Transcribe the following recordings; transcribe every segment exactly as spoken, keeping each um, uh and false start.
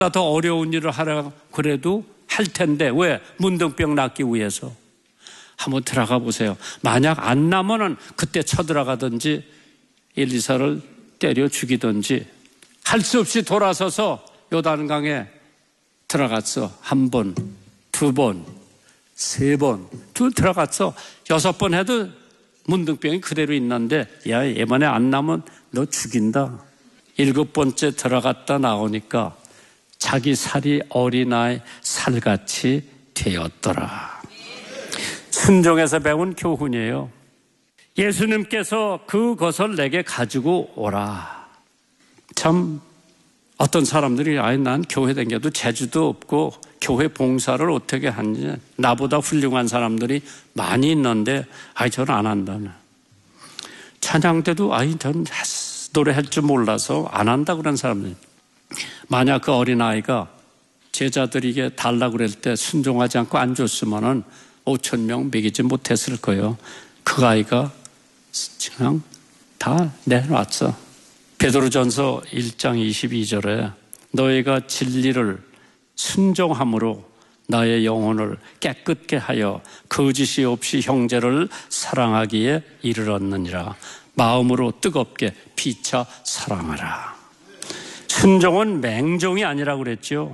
더 어려운 일을 하라 그래도 할 텐데 왜? 문둥병 낫기 위해서. 한번 들어가 보세요. 만약 안 나면은 그때 쳐들어가든지 엘리사를 때려 죽이든지 할 수 없이 돌아서서 요단강에 들어갔어. 한 번, 두 번, 세 번, 둘 들어갔어. 여섯 번 해도 문둥병이 그대로 있는데 야, 이번에 안 나면 너 죽인다. 일곱 번째 들어갔다 나오니까 자기 살이 어린아이 살같이 되었더라. 순종에서 배운 교훈이에요. 예수님께서 그것을 내게 가지고 오라. 참 어떤 사람들이 아니 난 교회 다녀도 재주도 없고 교회 봉사를 어떻게 하는지 나보다 훌륭한 사람들이 많이 있는데 아니 저는 안 한다는. 찬양 때도 아니 저는 노래할 줄 몰라서 안 한다 그런 사람들. 만약 그 어린아이가 제자들에게 달라고 그럴 때 순종하지 않고 안 줬으면은 오천 명 먹이지 못했을 거예요. 그 아이가 그냥 다 내놨어. 베드로전서 일 장 이십이 절에 너희가 진리를 순종함으로 나의 영혼을 깨끗게 하여 거짓이 없이 형제를 사랑하기에 이르렀느니라. 마음으로 뜨겁게 피차 사랑하라. 순종은 맹종이 아니라고 그랬죠.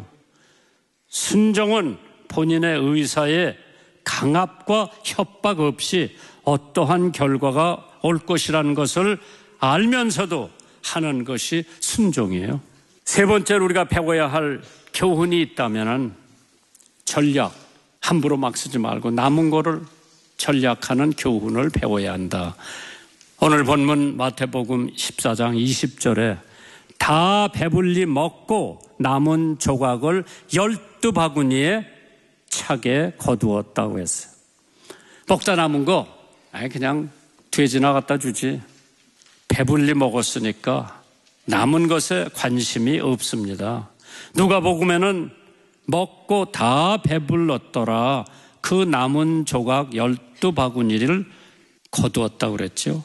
순종은 본인의 의사에 강압과 협박 없이 어떠한 결과가 올 것이라는 것을 알면서도 하는 것이 순종이에요. 세 번째로 우리가 배워야 할 교훈이 있다면 전략, 함부로 막 쓰지 말고 남은 거를 전략하는 교훈을 배워야 한다. 오늘 본문 마태복음 십사 장 이십 절에 다 배불리 먹고 남은 조각을 열두 바구니에 차게 거두었다고 했어요. 먹다 남은 거 아니 그냥 돼지나 갖다 주지. 배불리 먹었으니까 남은 것에 관심이 없습니다. 누가복음에는 먹고 다 배불렀더라. 그 남은 조각 열두 바구니를 거두었다고 그랬죠.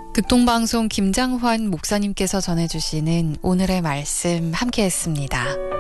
극동방송 김장환 목사님께서 전해주시는 오늘의 말씀 함께했습니다.